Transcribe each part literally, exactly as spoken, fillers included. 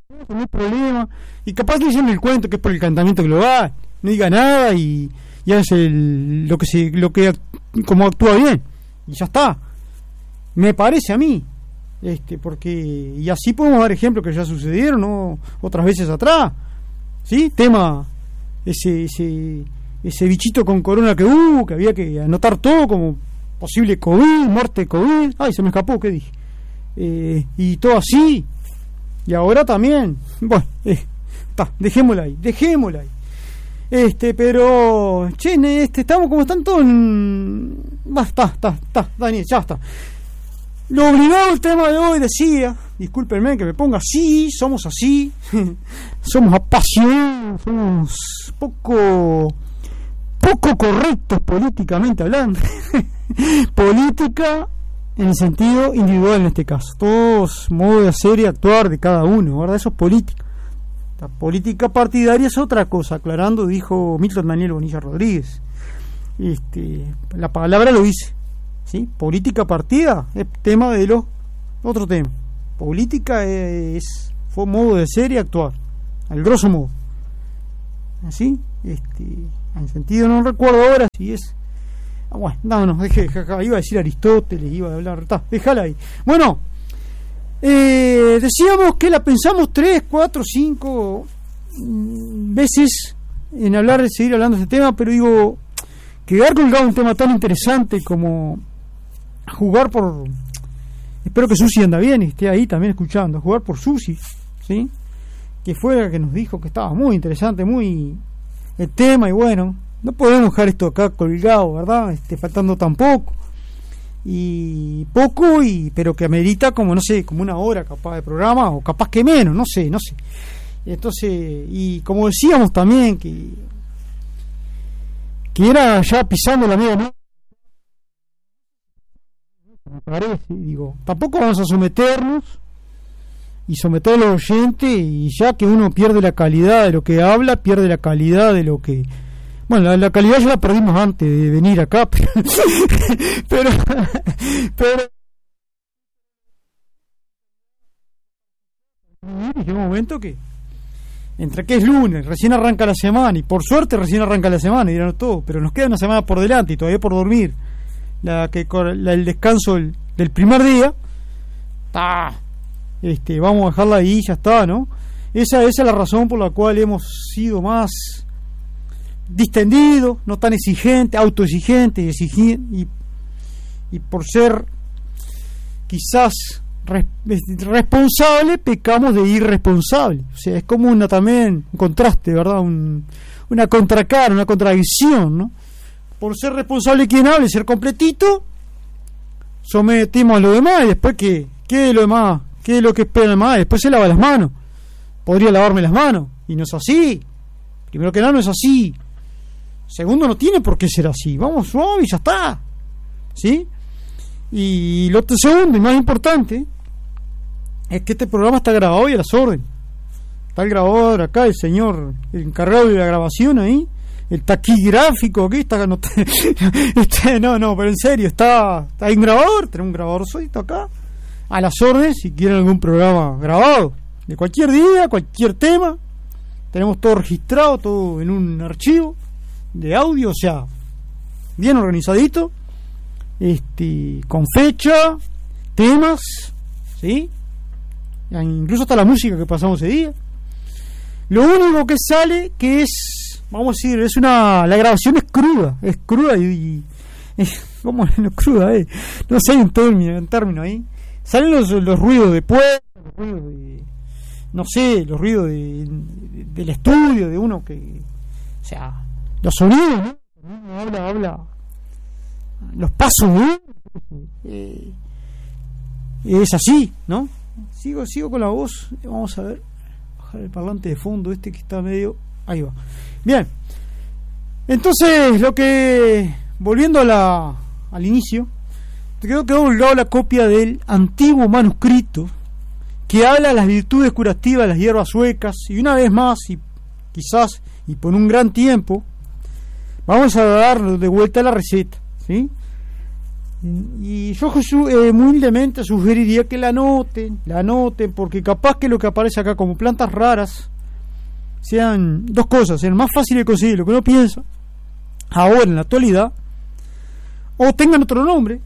no hay problema. Y capaz que dicen el cuento que es por el calentamiento global, no diga nada y, y hace el, lo que se, lo que como actúa bien y ya está. Me parece a mí, este, porque y así podemos dar ejemplos que ya sucedieron, ¿no? Otras veces atrás, ¿sí? Tema ese ese ese bichito con corona que hubo, que había que anotar todo como posible COVID, muerte de COVID. Ay, se me escapó, ¿qué dije? Eh, y todo así. Y ahora también. Bueno, eh, ta, dejémosla ahí, dejémosla ahí. Este, pero che, este, estamos como están todos en... Basta, está, está, Daniel, ya está. Lo obligado el tema de hoy decía, discúlpenme que me ponga así, somos así, somos apasionados, somos poco poco correctos políticamente hablando. Política en el sentido individual en este caso, todos modos de hacer y actuar de cada uno, ¿verdad? Eso es política. La política partidaria es otra cosa, aclarando, dijo Milton Daniel Bonilla Rodríguez. Este, la palabra lo dice, ¿sí? Política partida es tema de los otro tema. Política es fue modo de ser y actuar, al grosso modo. ¿Así? Este, en sentido no recuerdo ahora si es. Ah, bueno, no, no, dejé, iba a decir Aristóteles, iba a hablar, está, déjala ahí. Bueno, eh, decíamos que la pensamos tres, cuatro, cinco veces en hablar, de seguir hablando de este tema, pero digo, quedar colgado un tema tan interesante como jugar por, espero que Susi anda bien y esté ahí también escuchando, jugar por Susi, ¿sí? Que fue la que nos dijo que estaba muy interesante, muy el tema, y bueno, no podemos dejar esto acá colgado, ¿verdad? Este, faltando tan poco y poco y pero que amerita como no sé, como una hora capaz de programa o capaz que menos, no sé, no sé. Entonces, y como decíamos también que que era ya pisando la media, ¿no? Me parece, digo, tampoco vamos a someternos y someter a los oyentes y ya que uno pierde la calidad de lo que habla, pierde la calidad de lo que... Bueno, la, la calidad ya la perdimos antes de venir acá, pero... pero, pero llega un momento que entre que es lunes, recién arranca la semana y por suerte recién arranca la semana, dirán todos, pero nos queda una semana por delante y todavía por dormir la que la, el descanso del, del primer día. ¡Ah! Este, vamos a dejarla ahí, ya está, ¿no? Esa, esa es la razón por la cual hemos sido más distendidos, no tan exigentes, autoexigentes y, exigentes, y, y por ser quizás res, responsable, pecamos de irresponsable. O sea, es como una también un contraste, ¿verdad? Un, una contracara, una contradicción, ¿no? Por ser responsable quien hable, ser completito, sometemos a lo demás y después ¿qué? ¿Qué es lo demás? ¿Qué es lo que espera el demás? Después se lava las manos. Podría lavarme las manos y no es así. Primero que nada no es así. Segundo, no tiene por qué ser así. Vamos suave y ya está, ¿sí? Y lo segundo y más importante es que este programa está grabado y a las órdenes. Está el grabador acá, el señor, el encargado de la grabación ahí, el taquigráfico aquí está, no, este, no, no, pero en serio, está, está hay un grabador, tenemos un grabador solito acá, a las órdenes si quieren algún programa grabado, de cualquier día, cualquier tema, tenemos todo registrado, todo en un archivo de audio, o sea, bien organizadito, este, con fecha, temas, ¿sí? Incluso hasta la música que pasamos ese día. Lo único que sale que es, vamos a decir, es una, la grabación es cruda, es cruda y, y ¿cómo es no, cruda? Eh? No sé, hay un término, un término ahí. Salen los, los ruidos de puerta, los ruidos de, no sé, los ruidos de, de, del estudio, de uno que, o sea, los sonidos, ¿no? Uno habla, habla, los pasos, ¿no? Eh, es así, ¿no? Sigo, sigo con la voz, vamos a ver, bajar el parlante de fondo este que está medio, ahí va. Bien, entonces lo que, volviendo a la, al inicio, te quedó quedó colgado la copia del antiguo manuscrito que habla de las virtudes curativas de las hierbas suecas, y una vez más, y quizás, y por un gran tiempo, vamos a dar de vuelta a la receta, ¿sí? Y yo eh, muy humildemente sugeriría que la anoten, la anoten, porque capaz que lo que aparece acá como plantas raras sean dos cosas, sean más fáciles de conseguir, lo que uno piensa ahora en la actualidad, o tengan otro nombre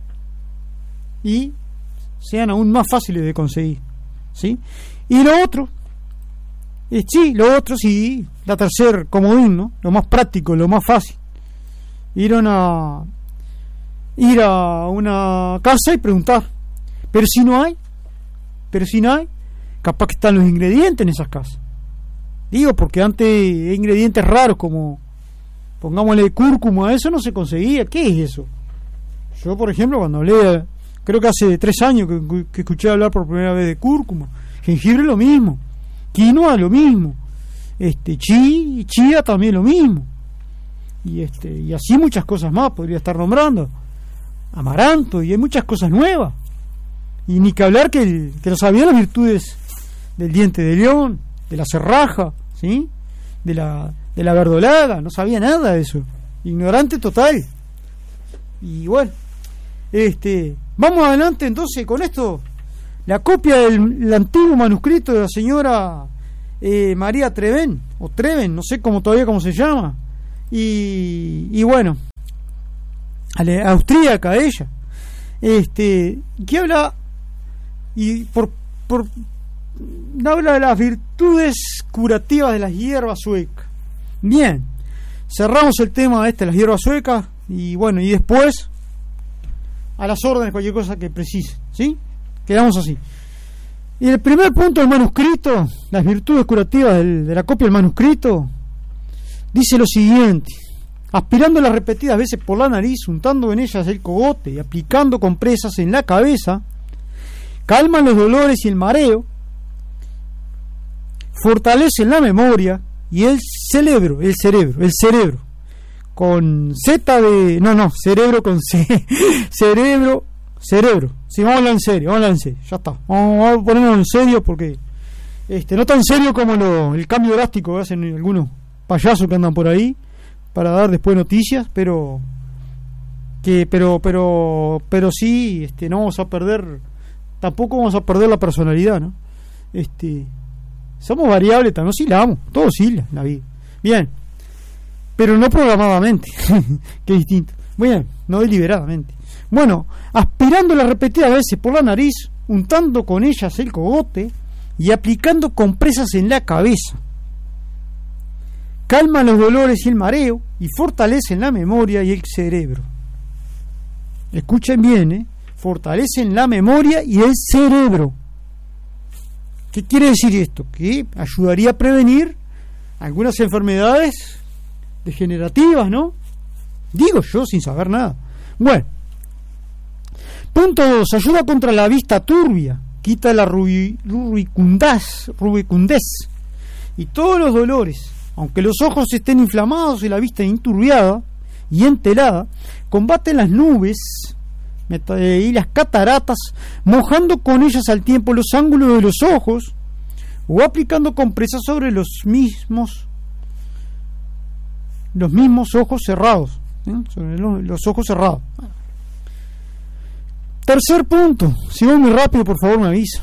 y sean aún más fáciles de conseguir, ¿sí? Y lo otro, eh, sí, lo otro sí, la tercer comodín, ¿no? Lo más práctico, lo más fácil, ir a una ir a una casa y preguntar, pero si no hay, pero si no hay, capaz que están los ingredientes en esas casas. Digo, porque antes ingredientes raros como, pongámosle cúrcuma, eso no se conseguía. ¿Qué es eso? Yo, por ejemplo, cuando hablé, creo que hace tres años que, que escuché hablar por primera vez de cúrcuma, jengibre lo mismo, quinoa lo mismo, este chi, chía también lo mismo, y este y así muchas cosas más podría estar nombrando, amaranto, y hay muchas cosas nuevas, y ni que hablar que, el, que no sabía las virtudes del diente de león, de la cerraja, ¿sí? de la de la verdolaga, no sabía nada de eso, ignorante total. Y bueno, este vamos adelante entonces con esto, la copia del, del antiguo manuscrito de la señora eh, María Treven, o Treven, no sé cómo todavía cómo se llama, y, y bueno, austríaca ella, este que habla y por por habla de las virtudes curativas de las hierbas suecas. Bien, cerramos el tema este de las hierbas suecas, y bueno, y después a las órdenes cualquier cosa que precise, ¿sí? Quedamos así. Y el primer punto del manuscrito, las virtudes curativas del, de la copia del manuscrito, dice lo siguiente: aspirándolas repetidas veces por la nariz, untando en ellas el cogote y aplicando compresas en la cabeza, calman los dolores y el mareo, fortalecen la memoria y el cerebro, el cerebro, el cerebro, con Z de... no, no, cerebro con C, cerebro, cerebro, sí, vamos a hablar en serio, vamos a hablar en serio, ya está, vamos, vamos a ponernos en serio porque, este, no tan serio como lo, el cambio drástico que hacen algunos payasos que andan por ahí, para dar después noticias, pero, que, pero, pero, pero sí, este, no vamos a perder, tampoco vamos a perder la personalidad, ¿no? Este... Somos variables, también oscilamos, todos oscilan la vida. Bien, pero no programadamente, que es distinto. Bien, no deliberadamente. Bueno, aspirándolas repetidas veces por la nariz, untando con ellas el cogote y aplicando compresas en la cabeza. Calman los dolores y el mareo y fortalecen la memoria y el cerebro. Escuchen bien, ¿eh? Fortalecen la memoria y el cerebro. ¿Qué quiere decir esto? Que ayudaría a prevenir algunas enfermedades degenerativas, ¿no? Digo yo sin saber nada. Bueno, punto dos, ayuda contra la vista turbia, quita la rubicundez, rubicundez y todos los dolores, aunque los ojos estén inflamados y la vista enturbiada y entelada, combate las nubes y las cataratas, mojando con ellas al tiempo los ángulos de los ojos o aplicando compresas sobre los mismos los mismos ojos cerrados, ¿eh? Sobre los, los ojos cerrados. Tercer punto, si voy muy rápido por favor me avisa.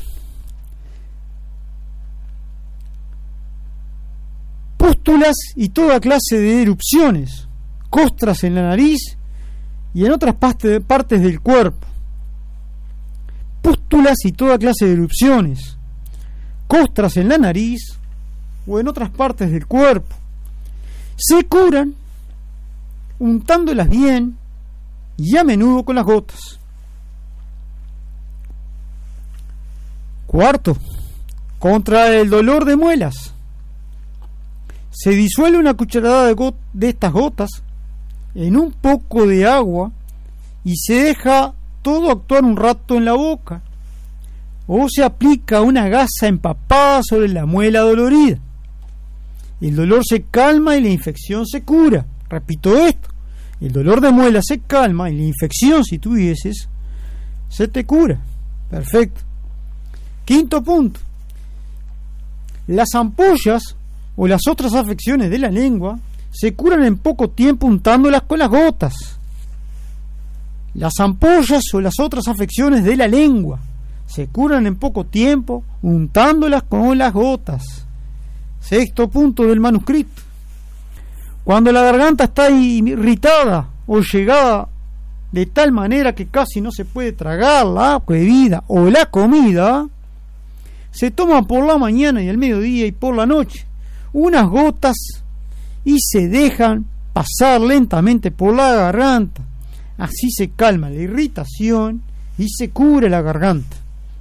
Pústulas y toda clase de erupciones, costras en la nariz y en otras partes del cuerpo. Pústulas y toda clase de erupciones, costras en la nariz o en otras partes del cuerpo, se curan untándolas bien y a menudo con las gotas. Cuarto, contra el dolor de muelas, se disuelve una cucharada de, got- de estas gotas en un poco de agua y se deja todo actuar un rato en la boca, o se aplica una gasa empapada sobre la muela dolorida. El dolor se calma y la infección se cura. Repito esto: el dolor de muela se calma y la infección, si tuvieses, se te cura. Perfecto. Quinto punto: las ampollas o las otras afecciones de la lengua se curan en poco tiempo untándolas con las gotas. Las ampollas o las otras afecciones de la lengua se curan en poco tiempo untándolas con las gotas. Sexto punto del manuscrito. Cuando la garganta está irritada o llegada de tal manera que casi no se puede tragar la bebida o la comida, se toman por la mañana y al mediodía y por la noche unas gotas y se dejan pasar lentamente por la garganta. Así se calma la irritación y se cubre la garganta.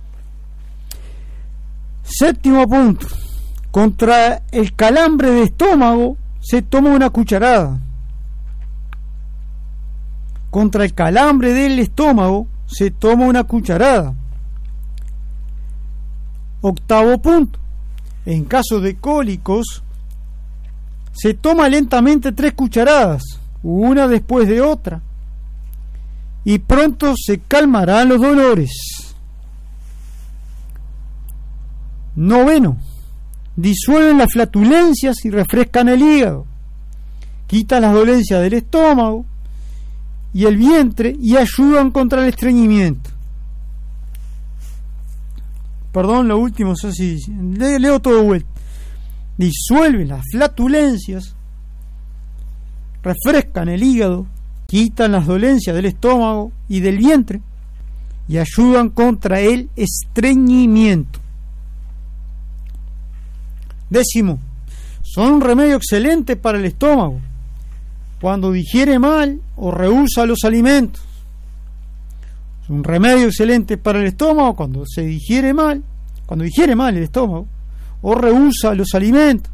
Séptimo punto. Contra el calambre de estómago se toma una cucharada. Contra el calambre del estómago se toma una cucharada. Octavo punto. En caso de cólicos se toma lentamente tres cucharadas, una después de otra, y pronto se calmarán los dolores. Noveno. Disuelven las flatulencias y refrescan el hígado. Quitan las dolencias del estómago y el vientre y ayudan contra el estreñimiento. Perdón, lo último, no sé si le, leo todo de vuelta. Disuelven las flatulencias, refrescan el hígado, quitan las dolencias del estómago y del vientre y ayudan contra el estreñimiento. Décimo, son un remedio excelente para el estómago cuando digiere mal o rehúsa los alimentos. Es un remedio excelente para el estómago cuando se digiere mal, cuando digiere mal el estómago o rehúsa los alimentos.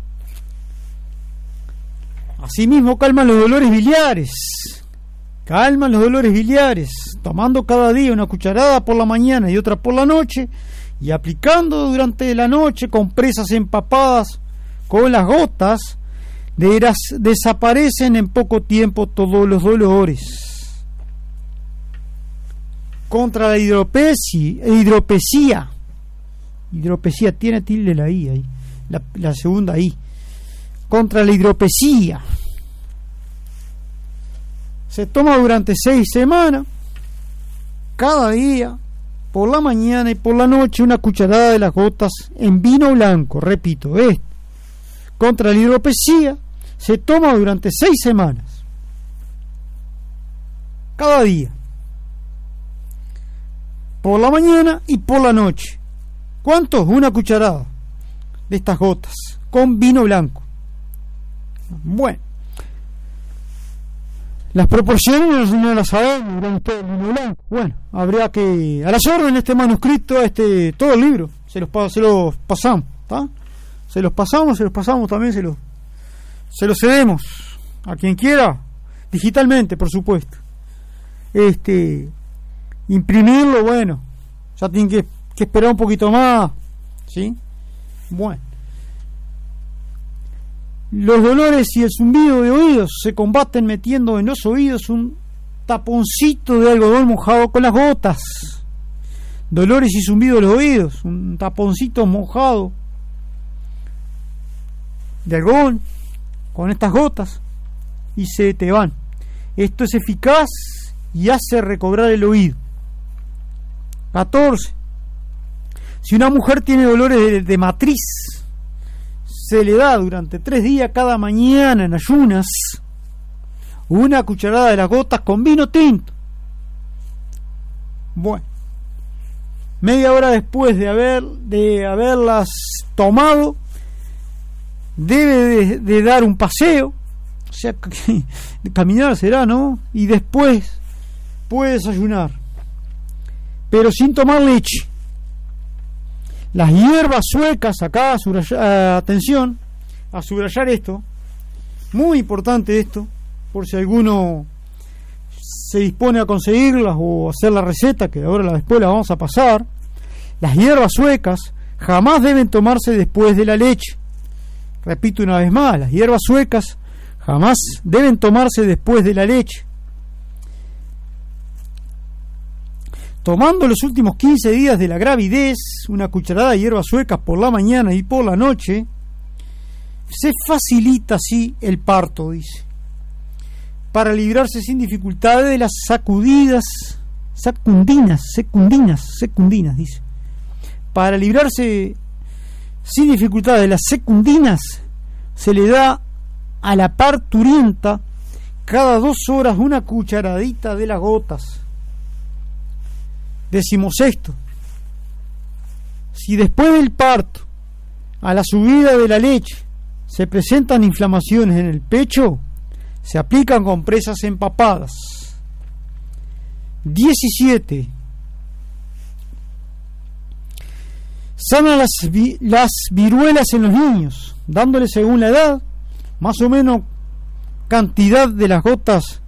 Asimismo calman los dolores biliares. Calman los dolores biliares, tomando cada día una cucharada por la mañana y otra por la noche, y aplicando durante la noche compresas empapadas con las gotas, de desaparecen en poco tiempo todos los dolores. Contra la hidropesía, hidropesía, hidropesía tiene tilde la I ahí, la, la segunda I. Contra la hidropesía se toma durante seis semanas, cada día, por la mañana y por la noche, una cucharada de las gotas en vino blanco. Repito, esto. Contra la hidropesía se toma durante seis semanas, cada día, por la mañana y por la noche. ¿Cuánto? Una cucharada de estas gotas con vino blanco. Bueno, las proporciones no las sabemos, el vino blanco. Bueno, habría que, a las órdenes, este manuscrito, este todo el libro, se los, se los pasamos, ¿está? Se los pasamos, se los pasamos también, se los, se los cedemos a quien quiera, digitalmente, por supuesto. Este, imprimirlo, bueno, ya tienen que, que esperar un poquito más, ¿sí? Bueno. Los dolores y el zumbido de oídos se combaten metiendo en los oídos un taponcito de algodón mojado con las gotas. Dolores y zumbido de los oídos, un taponcito mojado de algodón con estas gotas y se te van. Esto es eficaz y hace recobrar el oído. catorce. Si una mujer tiene dolores de, de matriz, se le da durante tres días cada mañana en ayunas una cucharada de las gotas con vino tinto. Bueno, media hora después de haber de haberlas tomado, debe de, de dar un paseo, o sea, de caminar será, ¿no? Y después puede desayunar, pero sin tomar leche. Las hierbas suecas, acá, subraya, atención, a subrayar esto, muy importante esto, por si alguno se dispone a conseguirlas o hacer la receta, que ahora la, después la vamos a pasar. Las hierbas suecas jamás deben tomarse después de la leche. Repito una vez más, las hierbas suecas jamás deben tomarse después de la leche. Tomando los últimos quince días de la gravidez, una cucharada de hierbas suecas por la mañana y por la noche, se facilita así el parto, dice. para librarse sin dificultad de las sacudidas secundinas, secundinas, secundinas, dice. Para librarse sin dificultad de las secundinas, se le da a la parturienta cada dos horas una cucharadita de las gotas. Decimosexto, si después del parto, a la subida de la leche, se presentan inflamaciones en el pecho, se aplican compresas empapadas. diecisiete. Sana las, vi, las viruelas en los niños, dándole según la edad, más o menos cantidad de las gotas.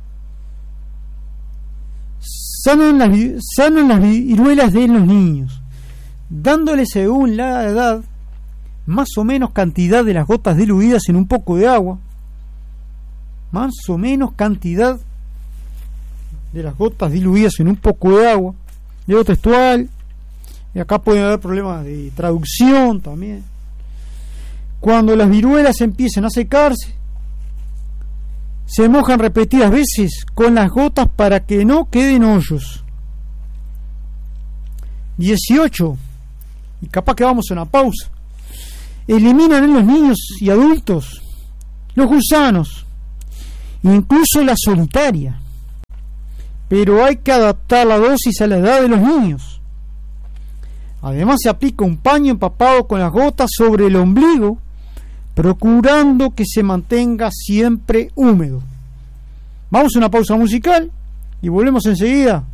Sanan las, sanan las viruelas de los niños, dándole según la edad, más o menos cantidad de las gotas diluidas en un poco de agua. Más o menos cantidad de las gotas diluidas en un poco de agua. Leo textual. Y acá puede haber problemas de traducción también. Cuando las viruelas empiecen a secarse, se mojan repetidas veces con las gotas para que no queden hoyos. dieciocho. Y capaz que vamos a una pausa. Eliminan en los niños y adultos los gusanos, incluso la solitaria, pero hay que adaptar la dosis a la edad de los niños. Además, se aplica un paño empapado con las gotas sobre el ombligo, procurando que se mantenga siempre húmedo. Vamos a una pausa musical y volvemos enseguida